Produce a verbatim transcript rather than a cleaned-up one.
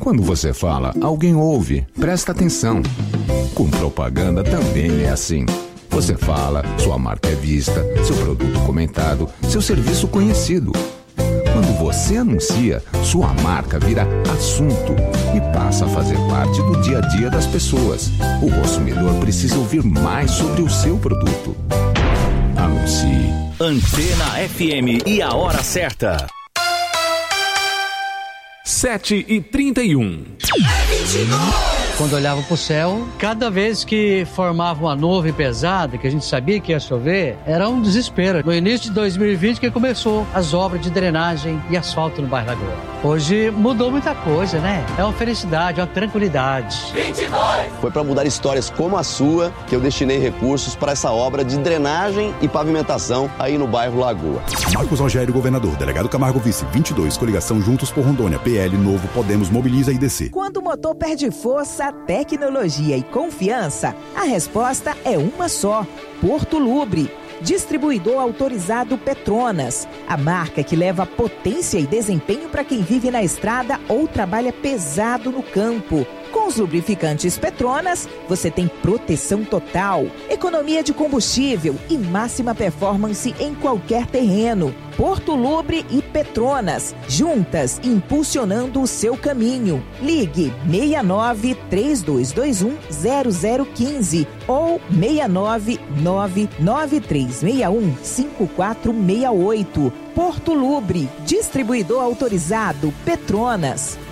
Quando você fala, alguém ouve. Presta atenção. Com propaganda também é assim. Você fala, sua marca é vista, seu produto comentado, seu serviço conhecido. Quando você anuncia, sua marca vira assunto e passa a fazer parte do dia a dia das pessoas. O consumidor precisa ouvir mais sobre o seu produto. Anuncie. Antena F M e a hora certa. sete e trinta e um. Quando olhava para o céu, cada vez que formava uma nuvem pesada, que a gente sabia que ia chover, era um desespero. No início de dois mil e vinte que começou as obras de drenagem e asfalto no bairro Lagoa. Hoje mudou muita coisa, né? É uma felicidade, é uma tranquilidade. vinte e dois Foi para mudar histórias como a sua que eu destinei recursos para essa obra de drenagem e pavimentação aí no bairro Lagoa. Marcos Rogério, governador. Delegado Camargo, vice. vinte e dois, coligação Juntos por Rondônia. P L, Novo, Podemos, Mobiliza e D C. Quando o motor perde força, tecnologia e confiança, a resposta é uma só: Porto Lubre. Distribuidor autorizado Petronas, a marca que leva potência e desempenho para quem vive na estrada ou trabalha pesado no campo. Com os lubrificantes Petronas, você tem proteção total, economia de combustível e máxima performance em qualquer terreno. Porto Lubre e Petronas, juntas impulsionando o seu caminho. Ligue seis nove, três dois dois um, zero zero um cinco ou seis nove nove nove três seis um, cinco quatro seis oito. Porto Lubre, distribuidor autorizado Petronas.